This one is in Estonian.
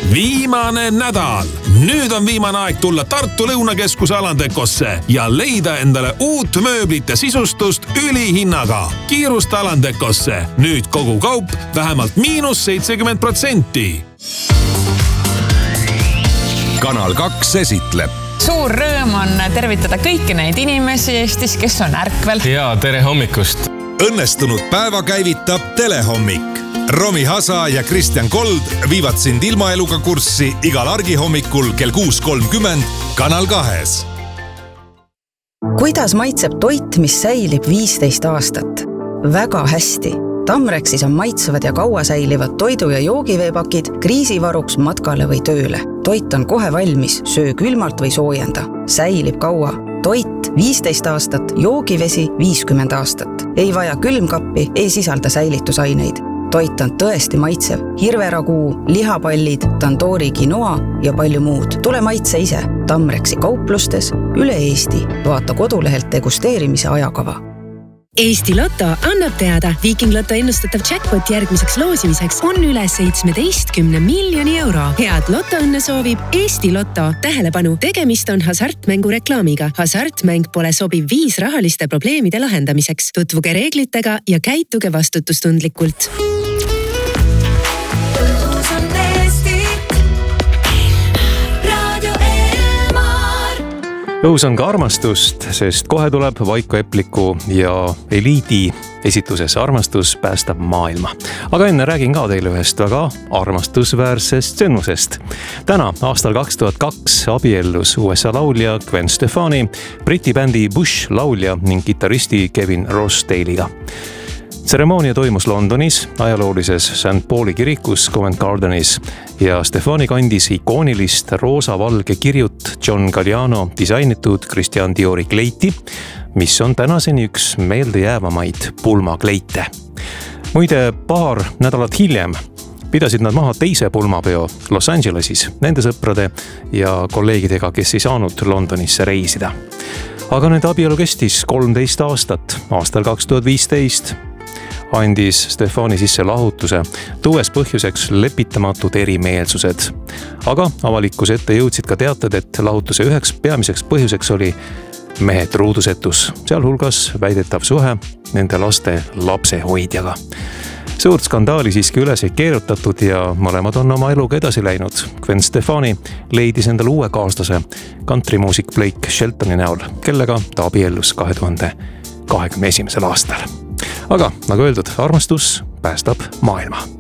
Viimane nädal. Nüüd on viimane aeg tulla Tartu Lõunakeskuse Alandekosse ja leida endale uut mööblite sisustust ülihinnaga. Kiirusta Alandekosse. Nüüd kogu kaup vähemalt -70%. Kanal 2 esitleb. Suur rõõm on tervitada kõiki neid inimesi Eestis, kes on ärkvel. Ja tere hommikust. Õnnestunud päeva käivitab Telehommik. Romi Hasa ja Kristjan Kold viivad sind ilmaeluga kurssi igal argihommikul kell 6.30 Kanal 2. Kuidas maitseb toit, mis säilib 15 aastat? Väga hästi. Tamrexis on maitsevad ja kaua säilivad toidu- ja joogiveepakid kriisivaruks matkale või tööle. Toit on kohe valmis, söö külmalt või soojenda. Säilib kaua. Toit 15 aastat, joogivesi 50 aastat. Ei vaja külmkappi, ei sisalda säilitusaineid. Toit on tõesti maitsev. Hirveraguu, lihapallid, tandoori quinoa ja palju muud. Tule maitse ise. Tamrexi kauplustes üle Eesti. Vaata kodulehelt degusteerimise ajakava. Eesti Lotto annab teada, Viking Lotto ennustatav jackpot järgmiseks loosimiseks on üle 17 miljoni euro. Head lotoõnne soovib Eesti Lotto. Tähelepanu, tegemist on hasartmängu reklaamiga. Hasartmäng pole sobiv viis rahaliste probleemide lahendamiseks. Tutvuge reeglitega ja käituge vastutustundlikult. Õhus on ka armastust, sest kohe tuleb Vaiko Epliku ja Eliidi esituses Armastus päästab maailma. Aga enne räägin ka teile ühest väga armastusväärsest sündmusest. Täna aastal 2002 abiellus USA laulja Gwen Stefani, Briti bändi Bush laulja ning kitarristi Kevin Rossdale'iga. Tseremoonia toimus Londonis, ajaloolises St. Pauli kirikus Covent Gardenis ja Stefani kandis ikoonilist roosa-valge kirjut John Galliano disainitud Christian Diori kleiti, mis on tänaseni üks meeldejäävamaid pulmakleite. Muide, paar nädalat hiljem pidasid nad maha teise pulmapeo Los Angelesis nende sõprade ja kolleegidega, kes ei saanud Londonisse reisida. Aga nende abielu kestis 13 aastat. Aastal 2015 andis Stefani sisse lahutuse, tuues põhjuseks lepitamatud erimeelsused. Aga avalikkuse ette jõudsid ka teated, et lahutuse üheks peamiseks põhjuseks oli mehe truudusetus, sealhulgas väidetav suhe nende laste lapsehoidjaga. Suurt skandaali siiski üles ei keerutatud ja mõlemad on oma eluga edasi läinud. Gwen Stefani leidis endale uue kaaslase countrymuusik Blake Sheltoni näol, kellega ta abiellus 2021. aastal. Aga nagu öeldud, armastus päästab maailma.